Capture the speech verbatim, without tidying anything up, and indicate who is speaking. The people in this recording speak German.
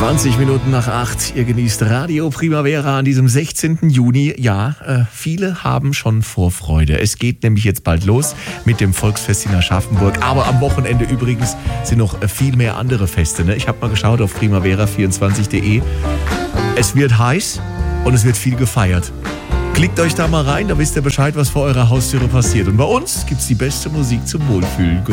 Speaker 1: zwanzig Minuten nach acht. Ihr genießt Radio Primavera an diesem sechzehnten Juni. Ja, äh, viele haben schon Vorfreude. Es geht nämlich jetzt bald los mit dem Volksfest in Aschaffenburg. Aber am Wochenende übrigens sind noch äh, viel mehr andere Feste. Ne? Ich habe mal geschaut auf primavera vierundzwanzig punkt de. Es wird heiß und es wird viel gefeiert. Klickt euch da mal rein, da wisst ihr Bescheid, was vor eurer Haustüre passiert. Und bei uns gibt's die beste Musik zum Wohlfühlen.